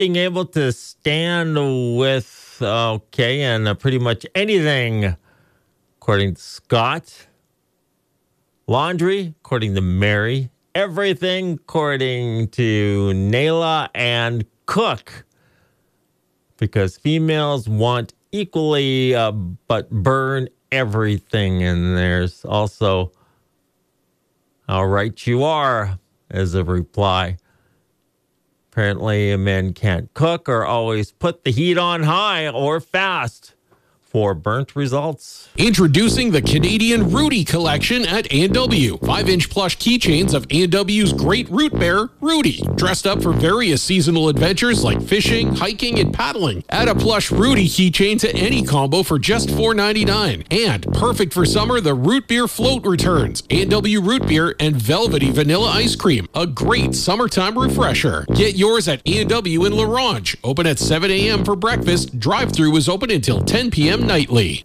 being able to stand with, and pretty much anything, according to Scott. Laundry, according to Mary. Everything, according to Nayla and Cook. Because females want equally, but burn everything. And there's also how right you are as a reply. Apparently, men can't cook or always put the heat on high or fast for burnt results. Introducing the Canadian Rudy collection at A&W. 5-inch plush keychains of A&W's great root bear, Rudy. Dressed up for various seasonal adventures like fishing, hiking, and paddling. Add a plush Rudy keychain to any combo for just $4.99. And perfect for summer, the root beer float returns. A&W root beer and velvety vanilla ice cream. A great summertime refresher. Get yours at A&W in La Ronge. Open at 7 a.m. for breakfast. Drive-thru is open until 10 p.m. nightly.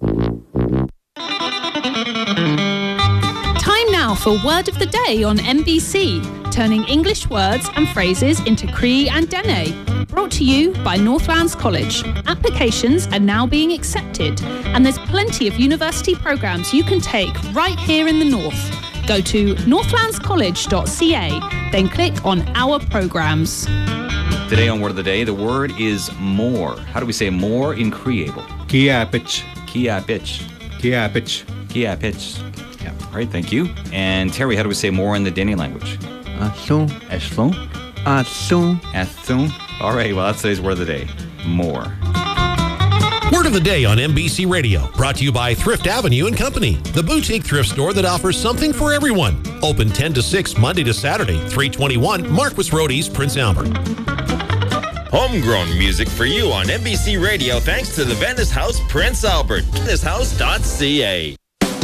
Time now for Word of the Day on NBC, turning English words and phrases into Cree and Dene. Brought to you by Northlands College. Applications are now being accepted, and there's plenty of university programs you can take right here in the North. Go to northlandscollege.ca, then click on Our Programs. Today on Word of the Day, the word is more. How do we say more in Creable? Kiapich. Kiapich. Kiapich. Kiapich. Yeah. All right, thank you. And Terry, how do we say more in the Dene language? Asu. Echelon? Asu. Athun? All right, well, that's today's Word of the Day. More. Word of the Day on NBC Radio, brought to you by Thrift Avenue and Company, the boutique thrift store that offers something for everyone. Open 10 to 6 Monday to Saturday, 321 Marquis Road East, Prince Albert. Homegrown music for you on NBC Radio thanks to the Venice House Prince Albert. VeniceHouse.ca.